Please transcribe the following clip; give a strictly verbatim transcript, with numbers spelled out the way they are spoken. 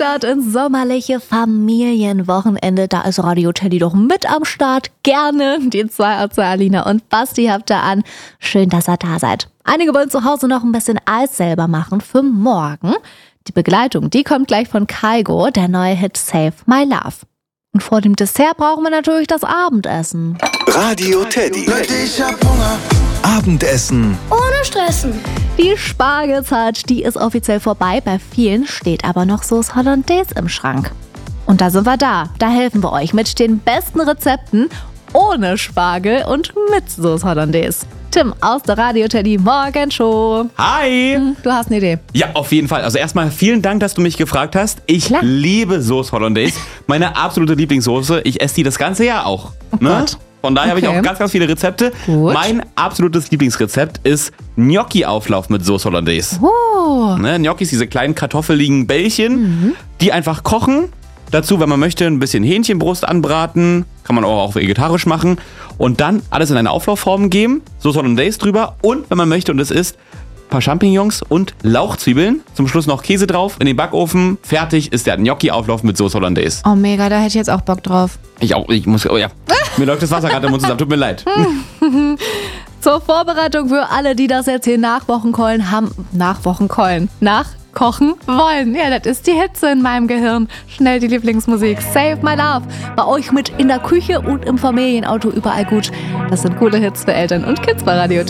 Start ins sommerliche Familienwochenende. Da ist Radio Teddy doch mit am Start. Gerne. Die zwei, also Alina und Basti, habt ihr an. Schön, dass ihr da seid. Einige wollen zu Hause noch ein bisschen Eis selber machen für morgen. Die Begleitung, die kommt gleich von Kygo, der neue Hit Save My Love. Und vor dem Dessert brauchen wir natürlich das Abendessen. Radio Teddy. Ich hab Hunger. Abendessen. Ohne Stressen. Die Spargelzeit, die ist offiziell vorbei. Bei vielen steht aber noch Sauce Hollandaise im Schrank. Und da sind wir da. Da helfen wir euch mit den besten Rezepten ohne Spargel und mit Sauce Hollandaise. Tim aus der Radio Teddy Morgenshow. Hi! Du hast eine Idee. Ja, auf jeden Fall. Also erstmal vielen Dank, dass du mich gefragt hast. Ich Klar. liebe Sauce Hollandaise. Meine absolute Lieblingssoße. Ich esse die das ganze Jahr auch. Ne? Gott. Von daher Okay. habe ich auch ganz, ganz viele Rezepte. Gut. Mein absolutes Lieblingsrezept ist Gnocchi-Auflauf mit Sauce Hollandaise. Oh. Ne, Gnocchis, diese kleinen kartoffeligen Bällchen, die einfach kochen. Dazu, wenn man möchte, ein bisschen Hähnchenbrust anbraten. Kann man auch, auch vegetarisch machen. Und dann alles in eine Auflaufform geben. Sauce Hollandaise drüber. Und wenn man möchte und es ist, ein paar Champignons und Lauchzwiebeln. Zum Schluss noch Käse drauf, in den Backofen. Fertig ist der Gnocchi-Auflauf mit Sauce Hollandaise. Oh mega, da hätte ich jetzt auch Bock drauf. Ich auch, ich muss, oh ja. Mir läuft das Wasser gerade im Mund zusammen, tut mir leid. Zur Vorbereitung für alle, die das jetzt hier nachwochenkeulen haben. Nachwochenkeulen. Nachkochen wollen. Ja, das ist die Hitze in meinem Gehirn. Schnell die Lieblingsmusik. Save My Love. Bei euch mit in der Küche und im Familienauto überall gut. Das sind coole Hits für Eltern und Kids bei Radio Teddy.